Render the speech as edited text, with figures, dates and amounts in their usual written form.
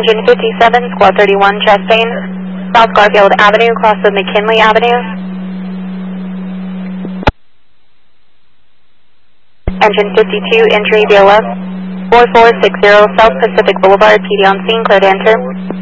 Engine 57, Squad 31, Chastain, South Garfield Avenue, cross of McKinley Avenue. Engine 52, entry via left. 4460 South Pacific Boulevard, PD on scene, clear to enter.